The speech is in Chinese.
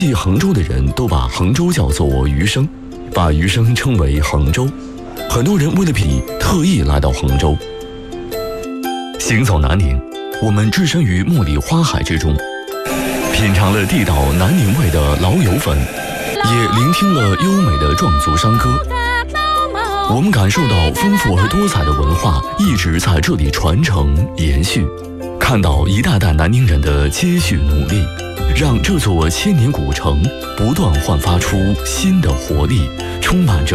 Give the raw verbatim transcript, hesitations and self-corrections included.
忆衡州的人都把衡州叫做余生，把余生称为衡州。很多人为了比，特意来到衡州。行走南宁，我们置身于茉莉花海之中，品尝了地道南宁味的老友粉，也聆听了优美的壮族山歌。我们感受到丰富而多彩的文化一直在这里传承延续，看到一代代南宁人的接续努力，让这座千年古城不断焕发出新的活力，充满着